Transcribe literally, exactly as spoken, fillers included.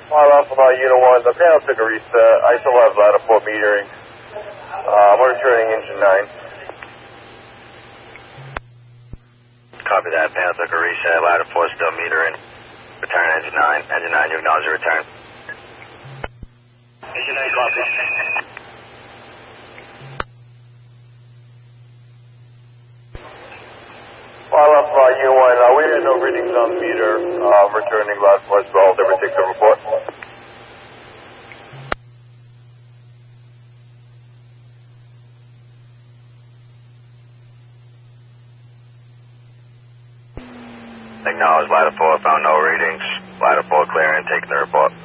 File off about Unit one. The panel took a reset. I still have ladder four metering. Uh, I'm returning engine nine. Copy that. Panel took a reset. Ladder four still metering. Return engine nine. Engine nine, you acknowledge your return. Engine nine, copy. File off about Unit one. Uh, we had no readings on the meter. Uh, returning ladder four as well. Everything's a report. Acknowledge ladder four, found no readings. Ladder four clear and taking the report.